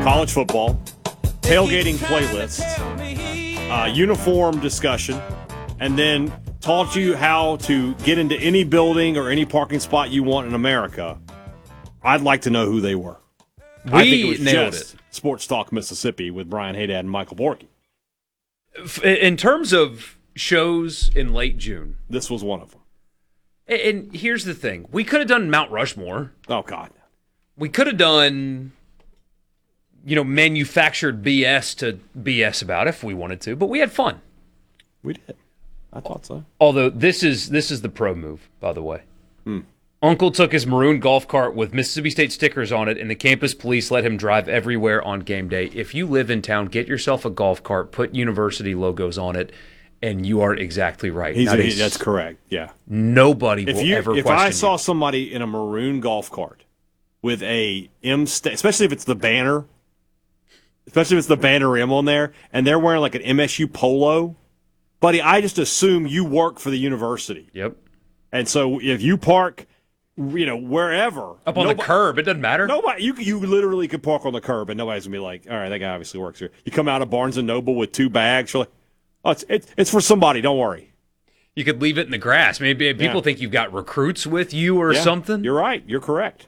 college football, tailgating playlists, uniform discussion, and then taught you how to get into any building or any parking spot you want in America, I'd like to know who they were. I think it was nailed just it. Sports Talk Mississippi with Brian Haydad and Michael Borky. In terms of shows in late June, This was one of them. and here's the thing. We could have done Mount Rushmore. Oh, God. We could have done, manufactured BS to BS about if we wanted to, but we had fun. We did. I thought so. Although this is the pro move, by the way. Uncle took his maroon golf cart with Mississippi State stickers on it, and the campus police let him drive everywhere on game day. If you live in town, get yourself a golf cart, put university logos on it, and you are exactly right. That's correct, yeah. Nobody will ever question If I saw you. somebody in a maroon golf cart with a especially if it's the banner, especially if it's the banner M on there, and they're wearing like an MSU polo, buddy, I just assume you work for the university. Yep. And so if you park, wherever. Up on the curb, it doesn't matter. Nobody, you literally could park on the curb, and nobody's going to be like, all right, that guy obviously works here. You come out of Barnes & Noble with 2 bags, you're like, oh, it's for somebody, don't worry. You could leave it in the grass. Maybe people think you've got recruits with you or something. You're right. You're correct.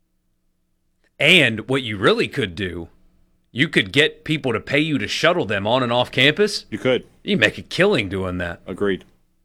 And what you really could do, you could get people to pay you to shuttle them on and off campus. You could. You make a killing doing that. Agreed.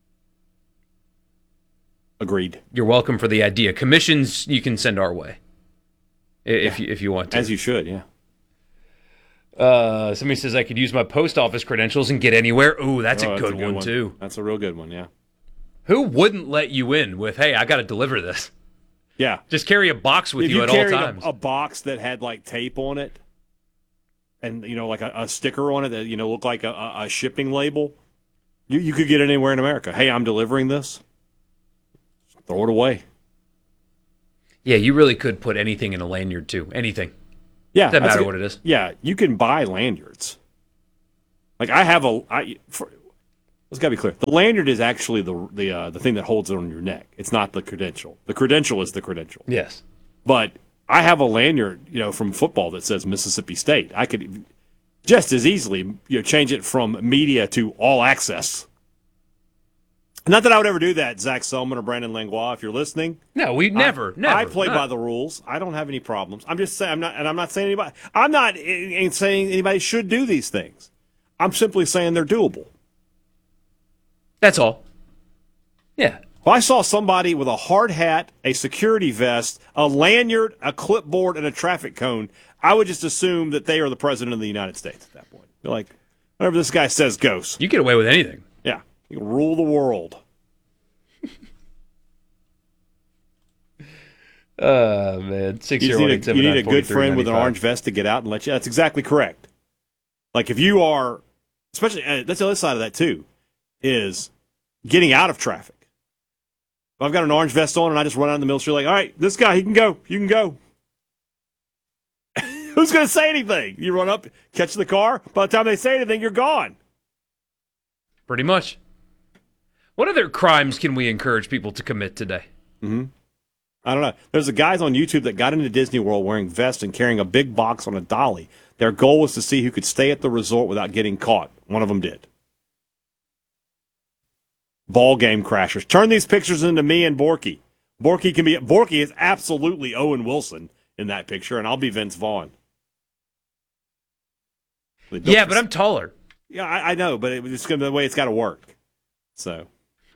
You're welcome for the idea. Commissions you can send our way if you want to. As you should, yeah. Somebody says I could use my post office credentials and get anywhere. Ooh, that's a good one too. That's a real good one, yeah. Who wouldn't let you in with, hey, I got to deliver this? Yeah. Just carry a box with you at all times. A box that had like tape on it and, like a sticker on it that, looked like a shipping label, you could get it anywhere in America. Hey, I'm delivering this. Throw it away. Yeah, you really could put anything in a lanyard too. Anything. Yeah. Doesn't matter what it is. Yeah, you can buy lanyards. Like let's gotta be clear. The lanyard is actually the thing that holds it on your neck. It's not the credential. The credential is the credential. Yes. But I have a lanyard, from football that says Mississippi State. I could just as easily, change it from media to all access. Not that I would ever do that, Zach Selman or Brandon Langlois, if you're listening. No, we never. I play by the rules. I don't have any problems. I'm just saying, I'm not saying anybody should do these things. I'm simply saying they're doable. That's all. Yeah. If I saw somebody with a hard hat, a security vest, a lanyard, a clipboard, and a traffic cone, I would just assume that they are the president of the United States at that point. Be like, whatever this guy says goes. You get away with anything. Yeah. You can rule the world. Man. 601 You need a good friend with an orange vest to get out and let you. That's exactly correct. Like if you are, especially, that's the other side of that too, is getting out of traffic. If I've got an orange vest on and I just run out in the middle of the street like, all right, this guy, he can go. You can go. Who's going to say anything? You run up, catch the car. By the time they say anything, you're gone. Pretty much. What other crimes can we encourage people to commit today? I don't know. There's a guys on YouTube that got into Disney World wearing vests and carrying a big box on a dolly. Their goal was to see who could stay at the resort without getting caught. One of them did. Ball game crashers. Turn these pictures into me and Borky. Borky is absolutely Owen Wilson in that picture, and I'll be Vince Vaughn. Yeah, but I'm taller. Yeah, I know, but it's going to be the way it's got to work. So.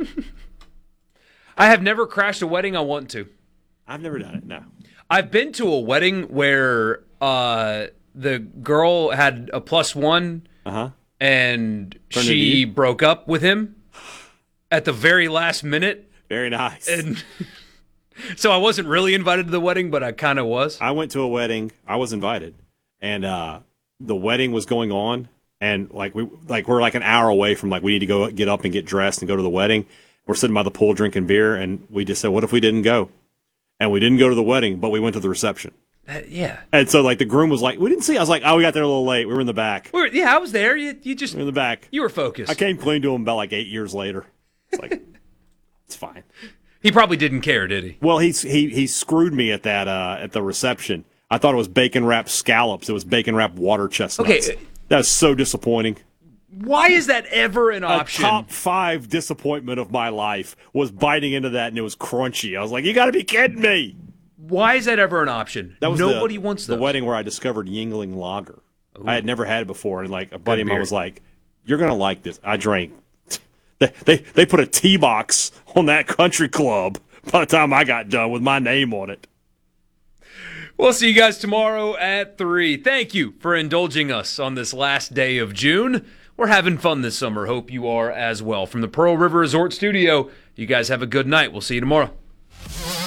I have never crashed a wedding I want to. I've never done it, no. I've been to a wedding where the girl had a +1 and she broke up with him at the very last minute. Very nice. And so I wasn't really invited to the wedding, but I kind of was. I went to a wedding. I was invited. And the wedding was going on. And we're like an hour away from we need to go get up and get dressed and go to the wedding. We're sitting by the pool drinking beer, and we just said, what if we didn't go? And we didn't go to the wedding, but we went to the reception. Yeah. And so the groom was like, we didn't see. I was like, oh, we got there a little late. We were in the back. I was there. You just we were in the back. You were focused. I came clean to him about 8 years later. It's like, it's fine. He probably didn't care, did he? Well, he screwed me at that at the reception. I thought it was bacon wrapped scallops. It was bacon wrapped water chestnuts. Okay. That was so disappointing. Why is that ever an option? Top 5 disappointment of my life was biting into that, and it was crunchy. I was like, you got to be kidding me. Why is that ever an option? That was Nobody wants those. the wedding where I discovered Yingling Lager. Ooh. I had never had it before, and like a buddy of mine was like, you're going to like this. I drank. They put a tea box on that country club by the time I got done with my name on it. We'll see you guys tomorrow at 3. Thank you for indulging us on this last day of June. We're having fun this summer. Hope you are as well. From the Pearl River Resort Studio, you guys have a good night. We'll see you tomorrow.